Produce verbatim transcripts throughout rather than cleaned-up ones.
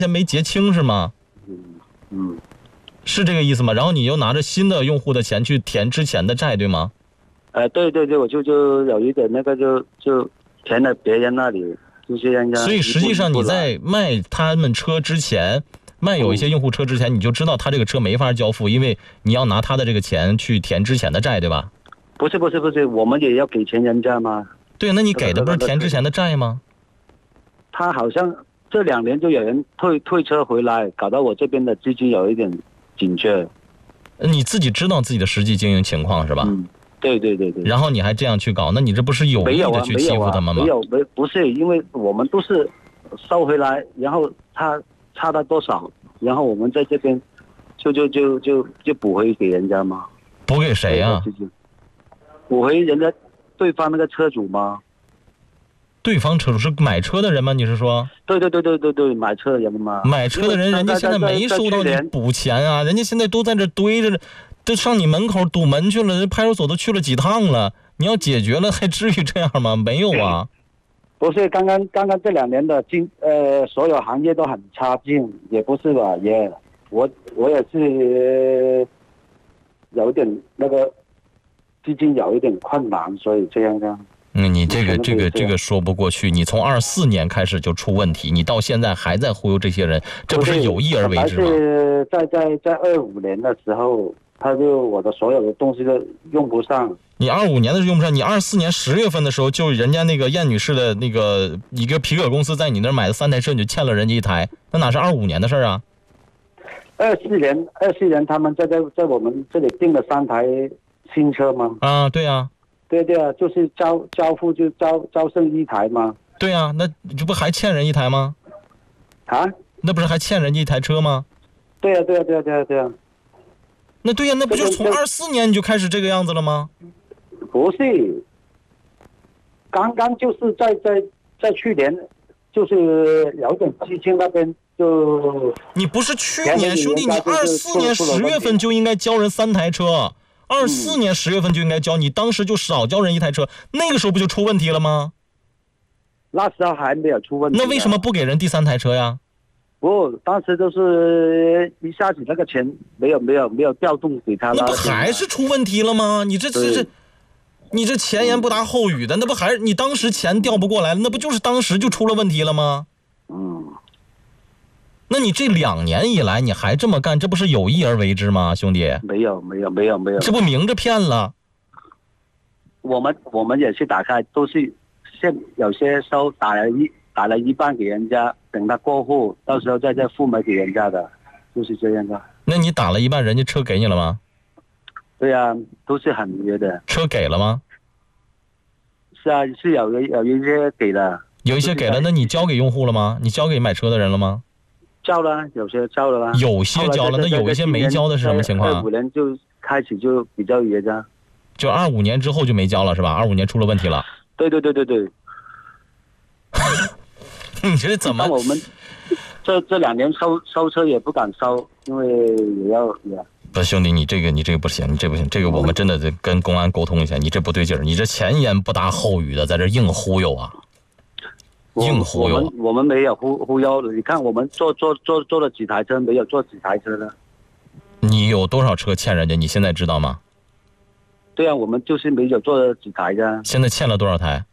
钱没结清是吗？ 嗯嗯， 是这个意思吗？然后你又拿着新的用户的钱去填之前的债，对吗？ 呃，对对对，我就就有一点那个就就填了别人那里，就是人家。 所以实际上你在卖他们车之前，卖有一些用户车之前，你就知道他这个车没法交付，因为你要拿他的这个钱去填之前的债，对吧？ 不是不是不是，我们也要给钱人家吗？ 对，那你给的不是填之前的债吗？ 他好像这两年就有人退退车回来，搞到我这边的资金有一点紧缺。 你自己知道自己的实际经营情况是吧？ 嗯，对对对对。 然后你还这样去搞，那你这不是有意的去欺负他们吗？ 没有没有不是，因为我们都是收回来，然后他差了多少，然后我们在这边就就就就就补回给人家吗？ 补给谁呀、啊？ 补回人家对方那个车主吗？ 对方车主是买车的人吗？你是说？ 对对对对对对，买车的人吗？ 买车的人，人家现在没收到你补钱啊，人家现在都在这堆着，都上你门口堵门去了，派出所都去了几趟了。你要解决了，还至于这样吗？没有啊。 不是，刚刚刚刚这两年的经呃，所有行业都很差劲，也不是吧？也我我也是有一点那个资金有一点困难，所以这样的。 嗯，你这个这个这个说不过去。你从二四年开始就出问题，你到现在还在忽悠这些人，这不是有意而为之吗？ 是在在在二五年的时候，他就我的所有的东西都用不上。 你二五年的用不上，你二四年十月份的时候，就人家那个燕女士的那个一个皮革公司在你那儿买的三台车，你就欠了人家一台，那哪是二五年的事儿啊？ 二四年，二四年他们在在在我们这里订了三台新车吗？ 啊，对呀、啊。 对对啊，就是交交付就交交剩一台吗？ 对啊，那这不还欠人一台吗？ 啊？ 那不是还欠人家一台车吗？ 对啊对啊对啊对啊对啊。 那对呀、啊，那不就从二四年你就开始这个样子了吗？ 不是，刚刚就是在在在去年，就是有点基金那边就。 你不是去年兄弟，你二四年十月份就应该交人三台车。二四年十月份就应该交，你当时就少交人一台车，那个时候不就出问题了吗？ 那时候还没有出问题。 那为什么不给人第三台车呀？ 不，当时就是一下子那个钱没有没有没有调动给他。 那不还是出问题了吗？你这这这，你这前言不搭后语的，那不还是你当时钱调不过来了，那不就是当时就出了问题了吗？ 嗯。 那你这两年以来你还这么干，这不是有意而为之吗，兄弟？ 没有没有没有没有， 这不明着骗了。 我们我们也是打开，都是现有些收打了一打了一半给人家，等他过户，到时候再再付没给人家的，就是这样的。 那你打了一半，人家车给你了吗？ 对啊，都是很约的。 车给了吗？ 是啊，是有有一些给了。 有一些给了，那你交给用户了吗？你交给买车的人了吗？ 交了，有些交了吧。 有些交了，那有一些没交的是什么情况？ 二五年就开始就比较约的。 就二五年之后就没交了是吧？二五年出了问题了。 对对对对对。 你这怎么？ 我们这这两年收收车也不敢收，因为也要也。 不是兄弟，你这个你这个不行，你这不行，这个我们真的得跟公安沟通一下，你这不对劲儿，你这前言不搭后语的，在这硬忽悠啊！硬忽悠、啊！ 我们我们没有忽忽悠，你看我们做做做做了几台车，没有做几台车呢？ 你有多少车欠人家？你现在知道吗？ 对啊，我们就是没有做几台的。 现在欠了多少台？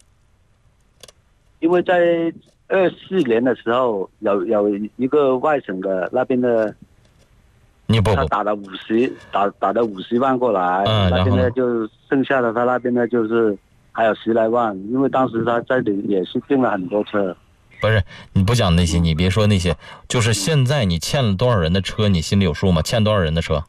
因为在二四年的时候，有有一个外省的那边的， 你不他打了五十打打了五十万过来， 嗯， 那边呢就剩下的他那边呢就是还有十来万，因为当时他这里也是订了很多车。 不是，你不讲那些，你别说那些，就是现在你欠了多少人的车，你心里有数吗？欠多少人的车？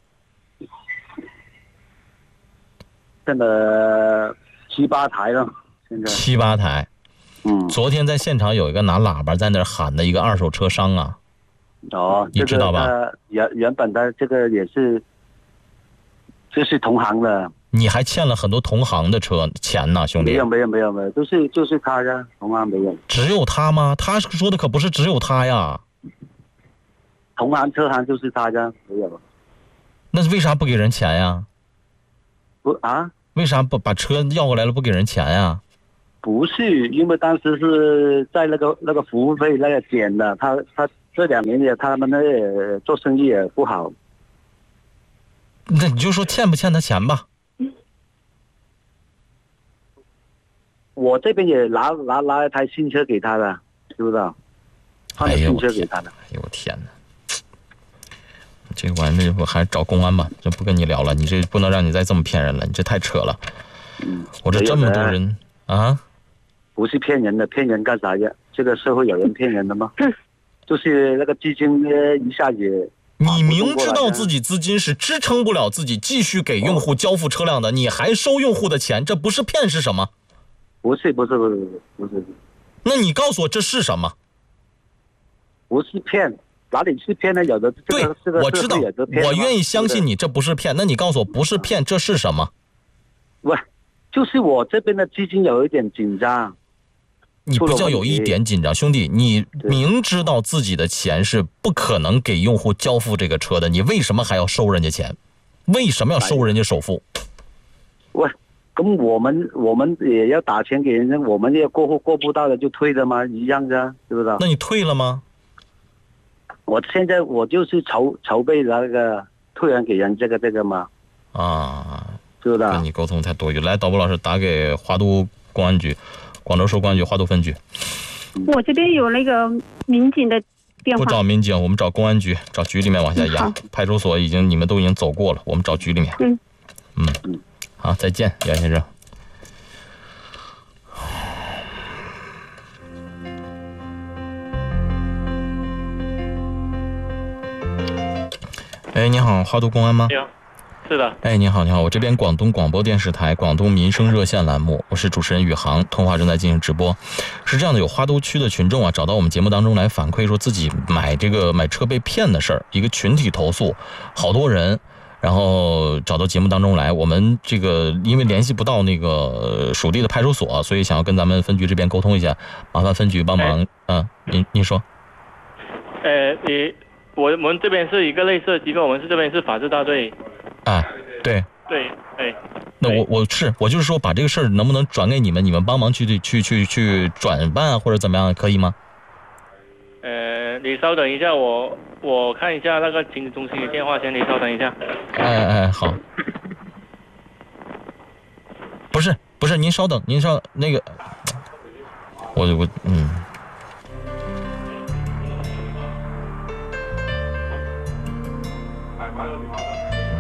欠了七八台了，现在七八台。 嗯， 昨天在现场有一个拿喇叭在那儿喊的一个二手车商啊。 哦， 你知道吧？ 原原本的这个也是，就是同行的。 你还欠了很多同行的车钱呢，兄弟。 没有没有没有没有，都是就是他呀，同行没有。 只有他吗？他说的可不是只有他呀。 同行车行就是他呀，没有。 那为啥不给人钱呀？ 不啊？ 为啥不把车要过来了不给人钱呀？ 不是，因为当时是在那个那个服务费那个减的，他他这两年也他们的呃做生意也不好。 那你就说欠不欠他钱吧。 我这边也拿拿拿一台新车给他的，知不知道？换了新车给他的。 哎呦我天哪！这个玩意儿我还是找公安吧，这不跟你聊了，你这不能让你再这么骗人了，你这太扯了。 嗯， 我这这么多人啊， 不是骗人的，骗人干啥呀？这个社会有人骗人的吗？就是那个基金呢，一下子。 你明知道自己资金是支撑不了自己继续给用户交付车辆的，你还收用户的钱，这不是骗是什么？ 不是不是不是不是。 那你告诉我这是什么？ 不是骗，哪里是骗呢？有的这个对，我知道，我愿意相信你这不是骗。那你告诉我不是骗，这是什么？ 喂，就是我这边的基金有一点紧张。 你不叫有一点紧张，兄弟，你明知道自己的钱是不可能给用户交付这个车的，你为什么还要收人家钱？为什么要收人家首付？ 喂，跟我们我们也要打钱给人家，我们也过户过不到的就退的吗？一样的，知不知道？ 那你退了吗？ 我现在我就是筹筹备那个退还给人这个这个嘛。 啊， 知不知道？ 跟你沟通太多余。来，导播老师打给华都公安局。广州市公安局华都分局。 我这边有那个民警的电话。 不找民警，我们找公安局，找局里面往下压。派出所已经你们都已经走过了，我们找局里面。 嗯嗯，好，再见，袁先生。哎，你好，华都公安吗？ 是的。 哎，你好，你好，我这边广东广播电视台广东民生热线栏目，我是主持人宇航，通话正在进行直播。是这样的，有华都区的群众啊，找到我们节目当中来反馈说自己买这个买车被骗的事儿，一个群体投诉，好多人，然后找到节目当中来。我们这个因为联系不到那个属地的派出所，所以想要跟咱们分局这边沟通一下，麻烦分局帮忙。嗯、哎啊，您您说。 呃，你我我们这边是一个类似的机构，我们是这边是法制大队。 啊，对对，哎， 那我我是我就是说，把这个事儿能不能转给你们，你们帮忙去去去去转办或者怎么样，可以吗？ 呃，你稍等一下，我我看一下那个经理中心的电话先，你稍等一下。 哎哎好，不是不是，您稍等，您稍那个，我我嗯。